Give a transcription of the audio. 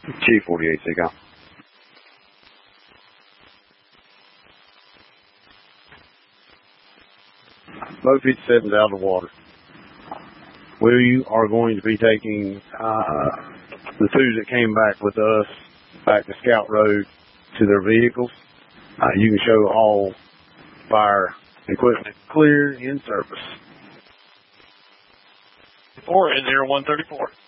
Chief 48, take out. Boat 57's out of the water. We are going to be taking the two that came back with us back to Scout Road to their vehicles. You can show all fire equipment clear in service. 4 is 0134.